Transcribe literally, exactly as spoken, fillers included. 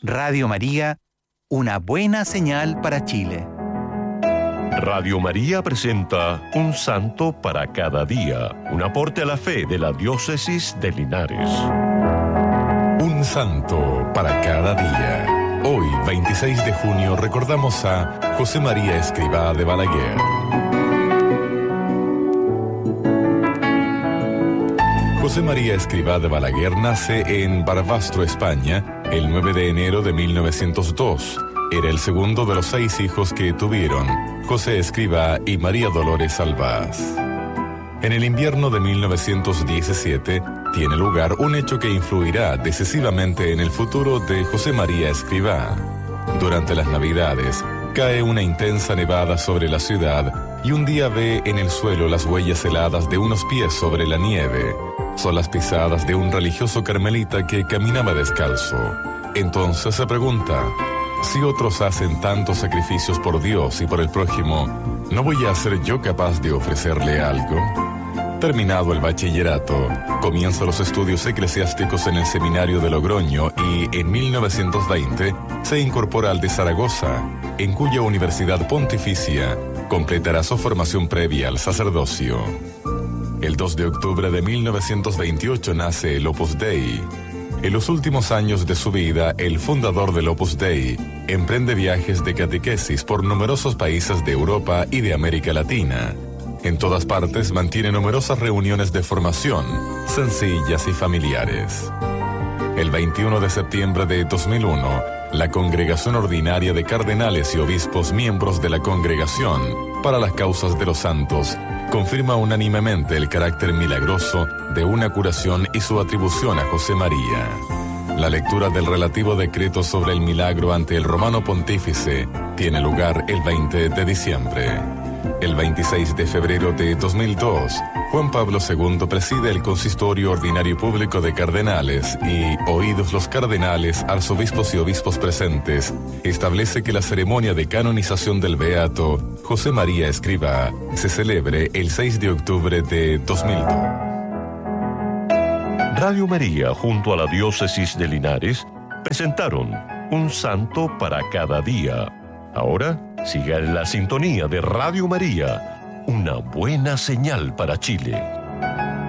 Radio María, una buena señal para Chile. Radio María presenta Un Santo para cada día, un aporte a la fe de la Diócesis de Linares. Un Santo para cada día. Hoy, veintiséis de junio, recordamos a José María Escrivá de Balaguer. José María Escrivá de Balaguer nace en Barbastro, España, el nueve de enero de mil novecientos dos. Era el segundo de los seis hijos que tuvieron, José Escrivá y María Dolores Albaz. En el invierno de mil novecientos diecisiete tiene lugar un hecho que influirá decisivamente en el futuro de José María Escrivá. Durante las Navidades, cae una intensa nevada sobre la ciudad y un día ve en el suelo las huellas heladas de unos pies sobre la nieve. Son las pisadas de un religioso carmelita que caminaba descalzo. Entonces se pregunta: si otros hacen tantos sacrificios por Dios y por el prójimo, ¿no voy a ser yo capaz de ofrecerle algo? Terminado el bachillerato, comienza los estudios eclesiásticos en el seminario de Logroño y en mil novecientos veinte se incorpora al de Zaragoza, en cuya universidad pontificia completará su formación previa al sacerdocio. El dos de octubre de mil novecientos veintiocho nace el Opus Dei. En los últimos años de su vida, el fundador del Opus Dei emprende viajes de catequesis por numerosos países de Europa y de América Latina. En todas partes mantiene numerosas reuniones de formación, sencillas y familiares. El veintiuno de septiembre de dos mil uno, la Congregación Ordinaria de Cardenales y Obispos miembros de la Congregación para las Causas de los Santos confirma unánimemente el carácter milagroso de una curación y su atribución a José María. La lectura del relativo decreto sobre el milagro ante el romano pontífice tiene lugar el veinte de diciembre. El veintiséis de febrero de dos mil dos, Juan Pablo segundo preside el Consistorio Ordinario Público de Cardenales y, oídos los cardenales, arzobispos y obispos presentes, establece que la ceremonia de canonización del beato José María Escrivá se celebre el seis de octubre de dos mil dos. Radio María, junto a la Diócesis de Linares, presentaron Un Santo para cada día. Ahora, siga en la sintonía de Radio María, una buena señal para Chile.